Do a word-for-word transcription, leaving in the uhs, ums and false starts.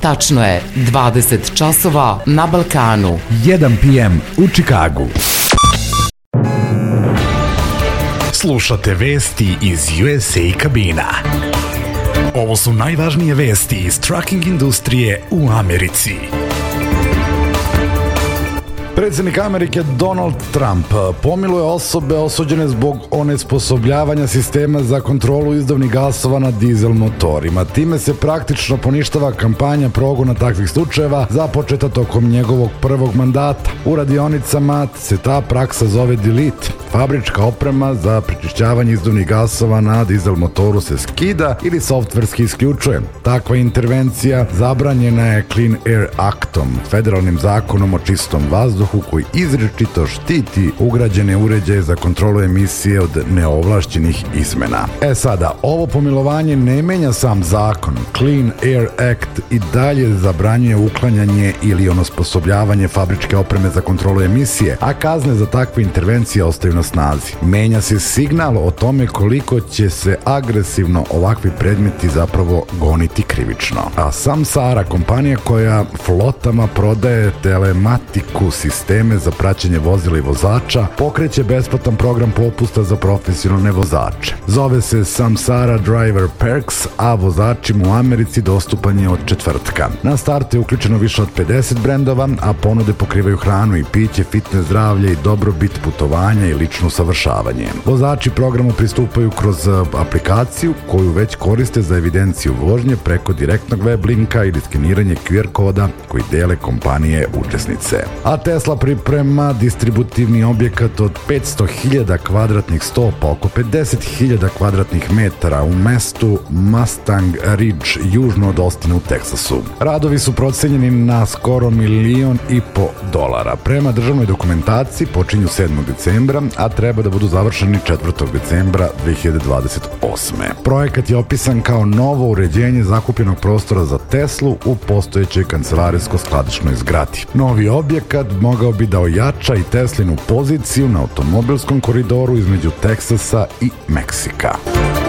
Tačno je dvadeset časova na Balkanu. jedan pe em u Čikagu. Slušate vesti iz U S A kabina. Ovo su najvažnije vesti iz trucking industrije u Americi. Predsjednik Amerike Donald Trump pomiluje osobe osuđene zbog onesposobljavanja sistema za kontrolu izduvnih gasova na dizel motorima. Time se praktično poništava kampanja progona takvih slučajeva započeta tokom njegovog prvog mandata. U radionicama se ta praksa zove delete. Fabrička oprema za prečišćavanje izduvnih gasova na dizel motoru se skida ili softverski isključuje. Takva intervencija zabranjena je Clean Air Actom, federalnim zakonom o čistom vazduhu koji izričito štiti ugrađene uređaje za kontrolu emisije od neovlašćenih izmena. E sada, ovo pomilovanje ne menja sam zakon. Clean Air Act i dalje zabranjuje uklanjanje ili onesposobljavanje fabričke opreme za kontrolu emisije, a kazne za takve intervencije ostaju na snazi. Menja se signal o tome koliko će se agresivno ovakvi predmeti zapravo goniti krivično. A Samsara, kompanija koja flotama prodaje telematiku sisteme za praćenje vozila i vozača, pokreće besplatan program popusta za profesionalne vozače. Zove se Samsara Driver Perks, a vozačima u Americi dostupan je od četvrtka. Na startu je uključeno više od pedeset brendova, a ponude pokrivaju hranu i piće, fitness, zdravlje i dobrobit, putovanja i lično usavršavanje. Vozači programu pristupaju kroz aplikaciju koju već koriste za evidenciju vožnje preko direktnog web linka ili skeniranje Q R koda koji dele kompanije učesnice. A Tesla priprema distributivni objekat od petsto hiljada kvadratnih stopa, oko pedeset hiljada kvadratnih metara u mestu Mustang Ridge, južno od Austina u Teksasu. Radovi su procenjeni na skoro milion i po dolara. Prema državnoj dokumentaciji počinju sedmog decembra, a treba da budu završeni četvrtog decembra dve hiljade dvadeset osme. Projekat je opisan kao novo uređenje zakupljenog prostora za Teslu u postojećoj kancelarijsko-skladišnoj zgradi. Novi objekat mogao bi da ojača i Teslinu poziciju na automobilskom koridoru između Teksasa i Meksika.